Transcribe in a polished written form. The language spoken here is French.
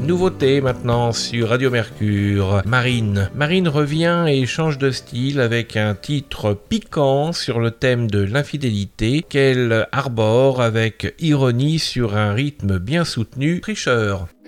Nouveauté maintenant sur Radio Mercure, Marine. Marine revient et change de style avec un titre piquant sur le thème de l'infidélité qu'elle arbore avec ironie sur un rythme bien soutenu, Tricheur.